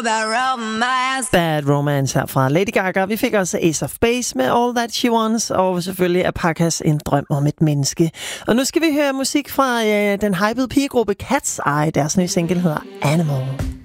bad romance. Bad Romance her fra Lady Gaga. Vi fik også Ace of Base med All That She Wants, og selvfølgelig Alpacas En Drøm om et Menneske. Og nu skal vi høre musik fra den hypede pigegruppe Cat's Eye. Deres nye single hedder Animal.